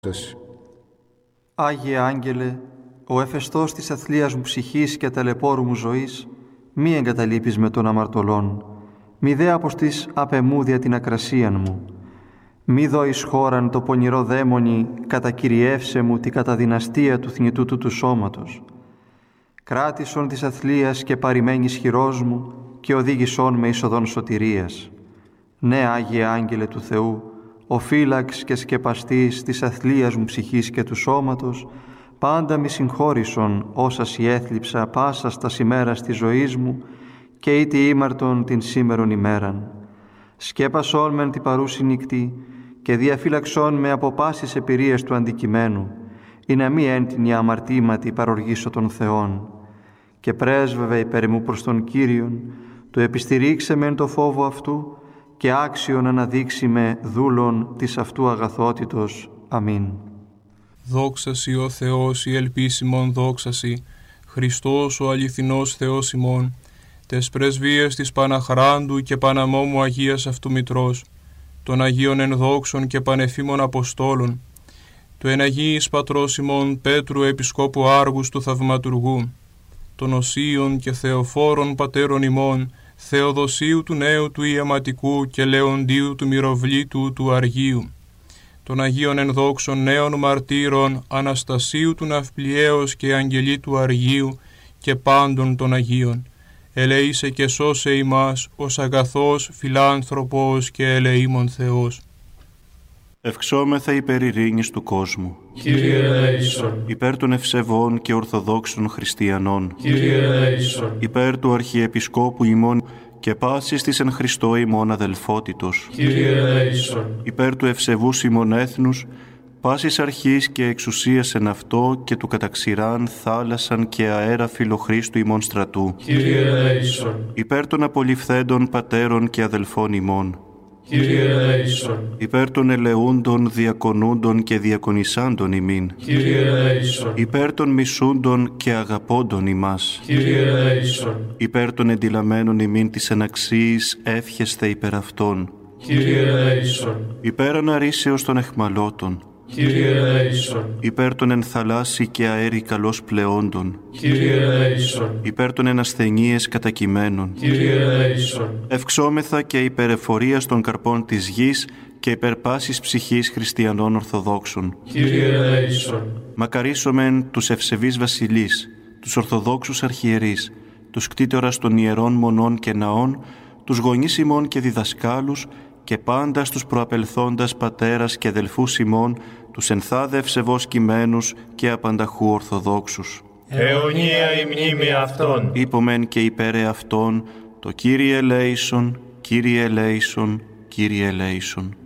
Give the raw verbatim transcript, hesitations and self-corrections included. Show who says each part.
Speaker 1: σας.
Speaker 2: Άγιε Άγγελε, ο εφεστός της αθλίας μου ψυχής και ταλαιπώρου μου ζωής, μη εγκαταλείπεις με των αμαρτωλών, μη δε αποστείς απεμούδια την ακρασίαν μου. Μη δώεις χώραν το πονηρό δαίμονι, κατακυριεύσε μου την καταδυναστία του θνητού του του σώματος. Κράτησον της αθλίας και παρημένης χειρός μου και οδήγησόν με εις οδόν σωτηρίας. Ναι, Άγιε Άγγελε του Θεού, ο φύλαξ και σκεπαστής της αθλίας μου ψυχής και του σώματος, πάντα μη συγχώρησον όσα σοι έθλιψα πάσας τας ημέρας της ζωής μου και ήτι ήμαρτον την σήμερον ημέραν. Σκέπασόν μεν την παρούση νύκτη και διαφύλαξόν με από πάσης εμπειρίες του αντικειμένου, ή να μη έντυνη αμαρτήματι παροργήσω των Θεών. Και πρέσβευε υπέρ μου προς τον Κύριον, του επιστηρίξε μεν το φόβο αυτού και άξιον αναδείξει με δούλων της αυτού αγαθότητος. Αμήν.
Speaker 3: Δόξα Σοι ο Θεός η ελπίσιμον δόξα Σοι, Χριστός ο αληθινός Θεός ημών, τες πρεσβείες της Παναχράντου και Παναμόμου Αγίας αυτού Μητρός, των Αγίων ενδόξων και πανεφήμων Αποστόλων, του εν Αγίης Πατρός ημών Πέτρου Επισκόπου Άργους του Θαυματουργού, των Οσίων και Θεοφόρων Πατέρων ημών, Θεοδοσίου του Νέου του Ιαματικού και Λεοντίου του Μυροβλήτου του Αργίου, των Αγίων ενδόξων νέων μαρτύρων Αναστασίου του Ναυπλιέως και Αγγελή του Αργίου και πάντων των Αγίων. Ελεήσε και σώσε ημάς ως αγαθός φιλάνθρωπος και ελεήμων Θεός.
Speaker 4: Ευξόμεθα υπέρ ειρήνης του κόσμου.
Speaker 5: Κύριε ελέησον.
Speaker 4: Υπέρ των ευσεβών και ορθοδόξων χριστιανών.
Speaker 5: Κύριε ελέησον.
Speaker 4: Υπέρ του Αρχιεπισκόπου ημών και πάσης της εν Χριστώ ημών αδελφότητος.
Speaker 5: Κύριε ελέησον.
Speaker 4: Υπέρ του ευσεβούς ημών έθνους, πάσης αρχής και εξουσίας εν αυτό και του καταξηράν θάλασσαν και αέρα φιλοχρίστου ημών στρατού.
Speaker 5: Κύριε ελέησον.
Speaker 4: Υπέρ των απολυφθέντων πατέρων και αδελφών ημών.
Speaker 5: Κύριε ελέησον.
Speaker 4: Υπέρ των ελεούντων, διακονούντων και διακονισάντων ημίν.
Speaker 5: Κύριε ελέησον.
Speaker 4: Υπέρ των μισούντων και αγαπώντων ημάς.
Speaker 5: Κύριε ελέησον.
Speaker 4: Υπέρ των εντυλαμένων ημίν της αναξίης εύχεστε υπέρ αυτών.
Speaker 5: Κύριε ελέησον.
Speaker 4: Υπέρ αναρρήσεως των εχμαλώτων.
Speaker 5: Κύριε ελέησον.
Speaker 4: Υπέρ των εν θαλάσσι και αέρι καλώς πλεόντων.
Speaker 5: Κύριε ελέησον.
Speaker 4: Υπέρ των εν ασθενείες κατακειμένων.
Speaker 5: Κύριε ελέησον.
Speaker 4: Ευξόμεθα και υπέρ εφορίας των καρπών της γης και υπέρ πάσης ψυχής χριστιανών ορθοδόξων.
Speaker 5: Κύριε ελέησον.
Speaker 4: Μακαρίσομεν τους ευσεβείς βασιλείς, τους ορθοδόξους αρχιερείς, τους κτήτορας των ιερών μονών και ναών, τους γονείς ημών και διδασκάλους και πάντα στους προαπελθόντας πατέρας και αδελφούς ημών, τους ενθάδε ευσεβώς κειμένους και απανταχού ορθοδόξους.
Speaker 5: Αιωνία η μνήμη αυτών.
Speaker 4: Είπομεν και υπέρ αυτών, το Κύριε ελέησον, Κύριε ελέησον, Κύριε ελέησον.